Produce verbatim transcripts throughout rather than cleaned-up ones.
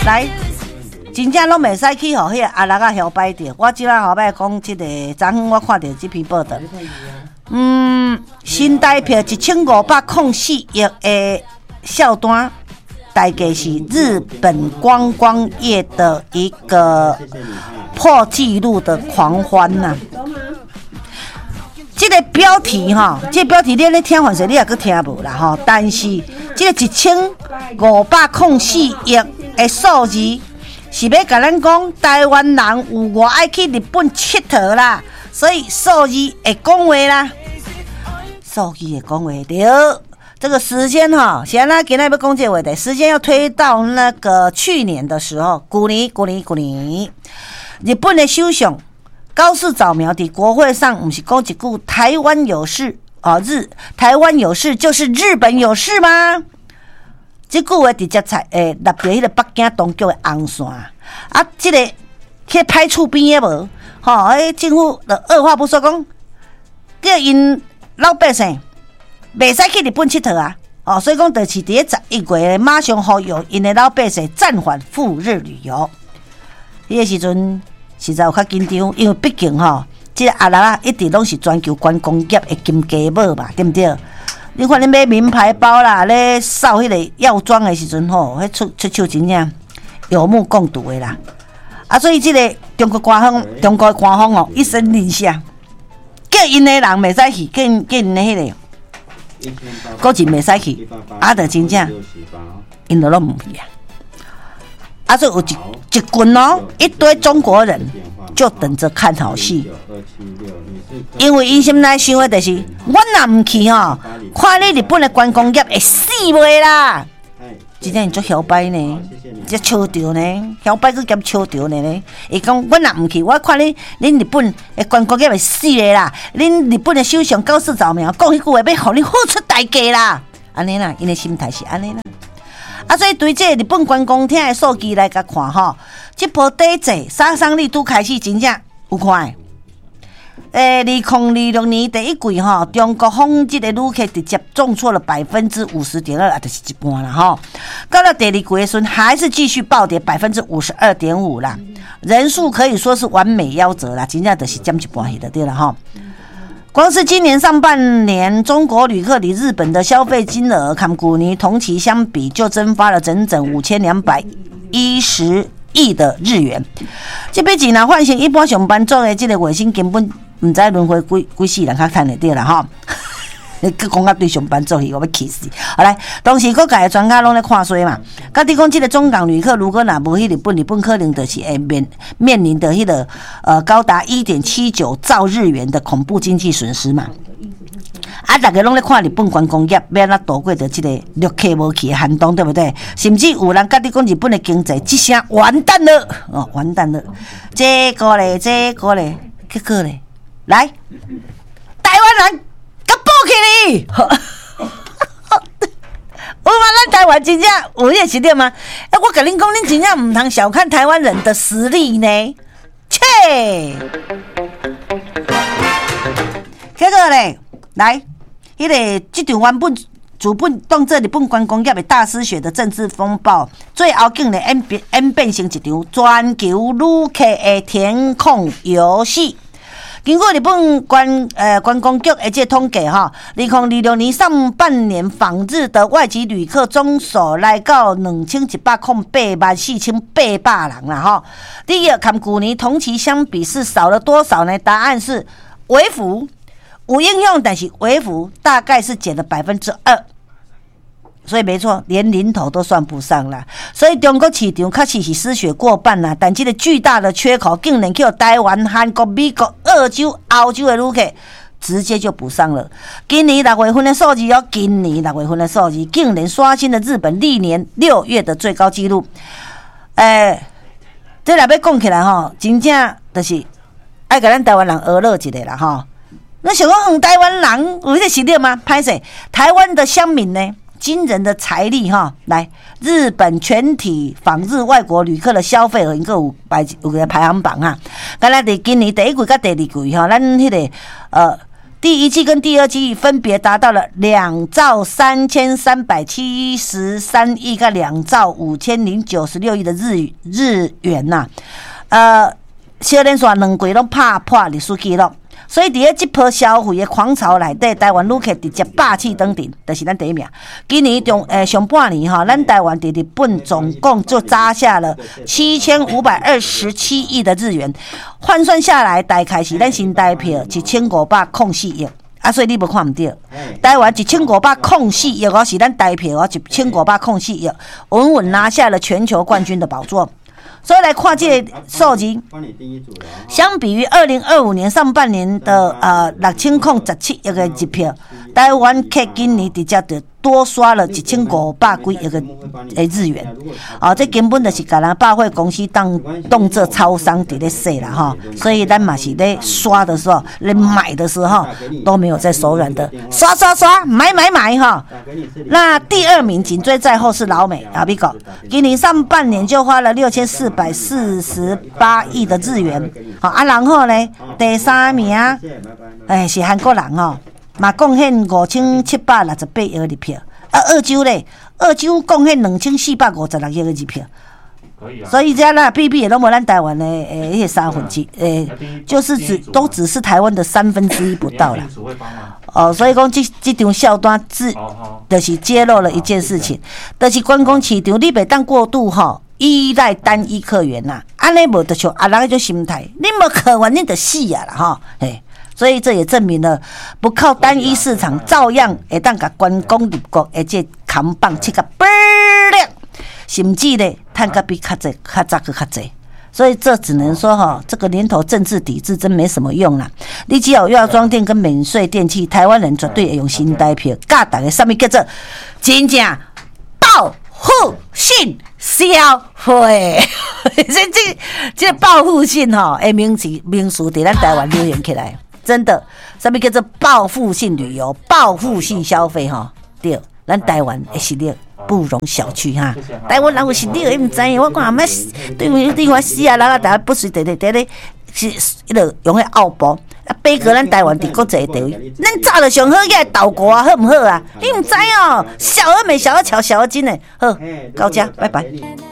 来，真正拢袂使去互迄个阿六啊摇摆着。我即摆后摆讲，即个昨昏我看到即篇报道，嗯，新台票一千五百零四亿的销单，大概是日本观光业的一个破纪录的狂欢呐、啊。这个标题哈，这个标题你咧听反正你也搁听无啦吼，但是这个一千五百零四亿的数字，是要甲咱讲台湾人有偌爱去日本佚佗啦，所以数字会讲话啦，数字会讲话对。这个时间哈，现在今天要讲这个话题，时间要推到那个去年的时候，去年、去年、去年，日本的首相高市早苗在国会上不是讲一句台湾有事哦，日台湾有事就是日本有事吗？这句话直接在诶立在迄个北京当局的红线啊，这个去歹厝边的无，吼、哦，迄政府就二话不说讲，叫因老百姓袂使去日本佚佗啊，哦，所以讲就是伫十一月马上呼吁因的老百姓暂缓赴日旅游。迄个时阵实在有较紧张，因为毕竟吼，即、这个阿六啊一直拢是全球观光业的金鸡母嘛，对不对？你看你买名牌包啦，咧扫迄个药妆的时阵吼，迄出出手真正有目共睹的啦。啊，所以即个中国官方，中国官方哦，一声令下，叫因的人袂使去，叫因叫因的迄个，国人袂使去，啊，就真正因都拢唔去啊。啊，所以有一一群哦，一堆中国人就等着看好戏，因为因心内想的就是，我若唔去吼，看你日本的观光业会死袂啦。真正足摇摆呢，这笑着呢，摇摆去兼笑着呢。伊讲我若唔去，我看你恁日本的观光业会死嘞啦。恁日本的首相高市早苗讲迄句话，要互你付出代价啦。安尼啦，因的心态是安尼啦。啊，所以对这日本观光厅的数据来甲看吼，这波第一杀伤力都开始真正有看。诶，二零二六年第一季吼，中国访日的旅客直接重挫了百分之五十点二，啊，就是一半啦吼。到了第二季的时候，还是继续暴跌百分之五十二点五啦，人数可以说是完美夭折啦，真正就是减一半去就对了吼。光是今年上半年，中国旅客离日本的消费金额，跟去年同期相比，就蒸发了整整五千两百一十亿的日元。这笔钱若换成一般上班族的这个月薪，根本唔知轮回几几世人较赚得到啦吼。你讲到对上班族去，我要气死！好来，当时各界的专家拢咧看衰嘛。家己讲，这个中港旅客如果若无去日本，日本可能就是会面面临的迄、那个呃高达一点七九兆日元的恐怖经济损失嘛。啊，大家拢咧看日本观光业要安怎度过着这个陆客无去的寒冬，对不对？甚至有人家己讲日本的经济即声完蛋了，哦，完蛋了！这个咧，这个咧，结果咧，来，台湾人。起你，我嘛咱台湾真正有迄个实力吗？哎，我甲恁讲，恁真正唔通小看台湾人的实力呢。切，结果咧，来，迄、那个这场原本主本当做日本观光业的大失血的政治风暴，最后竟然演变演变成一场全球旅客的填空游戏。经过日本观呃观光局的这统计哈，二零二六年上半年访日的外籍旅客总数来到两千一百零八万四千八百人啦哈。第一，跟去年同期相比是少了多少呢？答案是微幅，有影响，但是微幅大概是减了百分之二。所以没错，连零头都算不上啦。所以中国市场确实是失血过半啦，但这个巨大的缺口竟然叫台湾、韩国、美国、澳洲、欧洲的旅客直接就补上了。今年六月份的数字哦，今年六月份的数字竟然刷新了日本历年六月的最高纪录。诶、欸，这若要讲起来吼，真正就是爱甲咱台湾人娱乐一下啦吼。那想讲，嗯，台湾人有迄个实力吗？歹势，台湾的乡民呢？惊人的财力哈！来，日本全体访日外国旅客的消费额应该有排有个排行榜哈。刚才伫今年第一季甲第二季哈，咱迄、那个呃第一季跟第二季分别达到了两兆三千三百七十三亿跟两兆五千零九十六亿的日日元呐、啊，呃，小连续两季拢拍破历史纪录。所以，伫咧这波消费的狂潮内底，台湾旅客直接霸气登顶，就是咱第一名。今年中诶上半年哈，咱台湾伫日本总共就砸下了七千五百二十七亿的日元，换算下来，大概是咱新台票一千五百零四亿。啊，所以你无看唔到，台湾一千五百零四亿哦，是咱台票哦，一千五百零四亿，稳稳拿下了全球冠军的宝座。所以来看这个数字，相比于二零二五年上半年的呃六千零十七亿的日票，台湾客今年直接就多刷了一千五百几亿的日元，哦，这根本就是甲咱百货公司当当做超商伫咧说啦哈，所以咱嘛是咧刷的时候，咧买的时候都没有在手软的，刷刷刷，买买买哈。那第二名紧追在后是老美啊，美国，今年上半年就花了六千四百四十八亿的日元，好啊，然后呢，第三名啊，哎是韩国人哦。嘛贡献五千七百六十八亿的日票，啊，澳洲咧，澳洲贡献两千四百五十六亿的日票，可以啊。所以这啦，比比也都无咱台湾的诶，迄三分之，诶，就是只都只是台湾的三分之一不到啦。哦，所以讲这这场笑单自，就是揭露了一件事情，就是观光市场你袂当过度吼依赖单一客源呐，安尼无得像阿人迄种心态，你无客源你就死啊啦吼，嘿。所以这也证明了，不靠单一市场，照样会当甲观光入国，而且扛棒切个倍儿亮，甚至呢，赚个比较济、较早个较济。所以这只能说哈，这个年头政治抵制真没什么用啦。你只要药妆店跟免税电器，台湾人绝对会用新台票，教大家什么叫做真正报复性消费。这这这报复性哈，诶名词名词在咱台湾流行起来。真的，什么叫做报复性旅游、报复性消费哈？对，咱台湾的实力不容小觑哈。台湾人有实力，你唔知影？我讲阿妈对面对我死啊，人啊，大家不是得得得咧，是迄个用迄奥博啊，比过咱台湾伫国际地位，咱早就上好个岛国啊，好唔好啊？你唔知哦，小而美，小而巧，小而精诶。好，到这，拜拜。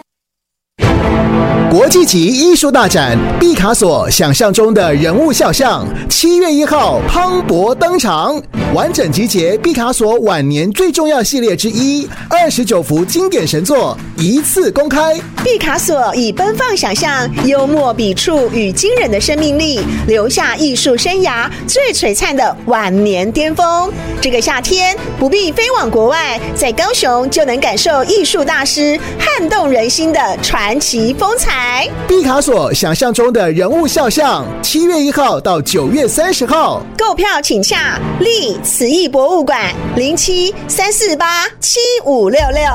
国际级艺术大展毕卡索想象中的人物肖像，七月一号磅礴登场，完整集结毕卡索晚年最重要系列之一，二十九幅经典神作一次公开。 毕卡索以奔放想象、幽默笔触与惊人的生命力，留下艺术生涯最璀璨的晚年巅峰。这个夏天不必飞往国外，在高雄就能感受艺术大师撼动人心的传奇风采。 毕卡索想象中的人物肖像，七月一号到九月三十号， 购票请洽立慈艺博物馆零七三四八七五六六。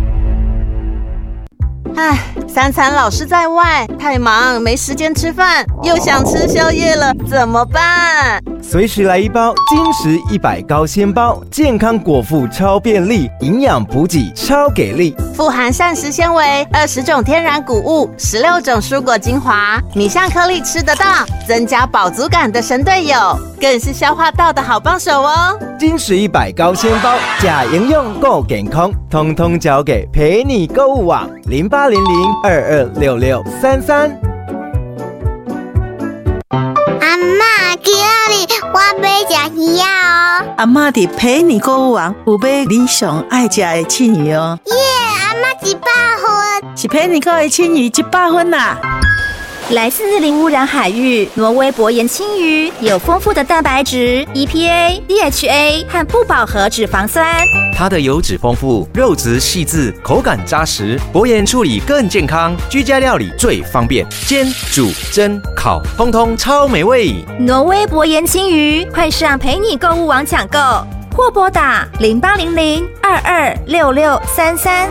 唉，三餐老是在外，太忙没时间吃饭，又想吃宵夜了，怎么办？ 随时来一包金石一百高纤包，健康果腹超便利，营养补给超给力， 富含膳食纤维，二十种天然谷物，十六种蔬果精华，米香颗粒吃得到，增加饱足感的神队友，更是消化道的好帮手哦。 金石一百高纤包，假营养够健康，通通交给陪你购物网零八零零二二六六三三。 阿嬷，今日我要吃鱼啊哦！ 阿嬷伫陪你购物网有买你上爱吃的青鱼哦。 耶，阿嬷一百分， 是陪你购的青鱼一百分啦。 来自零污染海域，挪威薄盐青鱼有丰富的蛋白质、E P A、D H A 和不饱和脂肪酸。 它的油脂丰富，肉质细致，口感扎实，薄盐处理更健康，居家料理最方便，煎、煮、蒸、烤，通通超美味。 挪威薄盐青鱼，快上陪你购物网抢购，或拨打零八零零二二六六三三。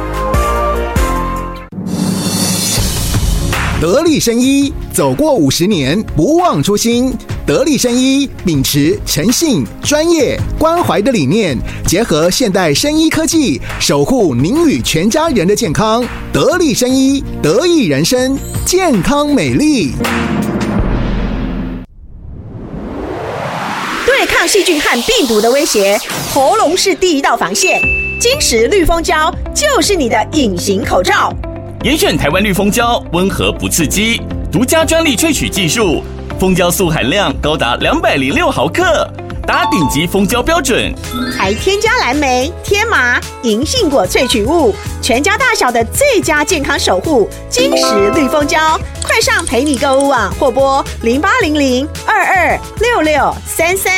得力生医走过五十年，不忘初心。得力生医秉持诚信、专业、关怀的理念，结合现代生医科技，守护您与全家人的健康。得力生医，得益人生，健康美丽。 对抗细菌和病毒的威胁，喉咙是第一道防线。金石绿蜂胶就是你的隐形口罩。 严选台湾绿蜂胶，温和不刺激，独家专利萃取技术，蜂胶素含量高达两百零六毫克，达顶级蜂胶标准， 还添加蓝莓、天麻、银杏果萃取物，全家大小的最佳健康守护。金石绿蜂胶，快上陪你购物网或拨零八零零二二六六三三。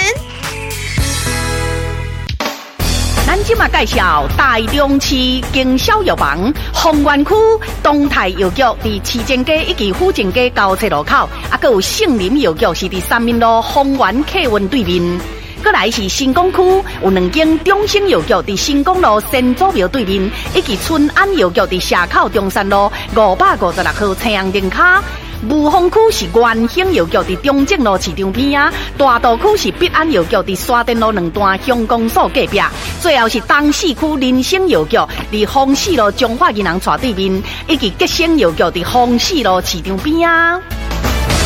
咱今嘛介绍台中市经销药房丰原区东泰药局，伫市政街以及府政街交叉路口，啊，佮有杏林药局是伫三民路丰原客运对面。过来是新港区有两间中兴药局伫新港路新祖庙对面，以及春安药局伫社口中山路五百五十六号青阳灯卡。雾峰区是元兴药局伫中正路市场边啊，大道区是必安药局伫沙田路两段乡公所隔壁，最后是东市区林生药局伫丰市路中华银行斜对面，以及吉生药局伫丰市路市场边啊。